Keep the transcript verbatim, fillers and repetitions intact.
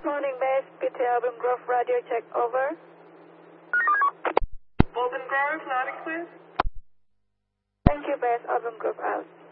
Morning base, P T Auburn Grove radio check, over. Auburn Grove, loud and clear. Thank you, base, Auburn Grove out.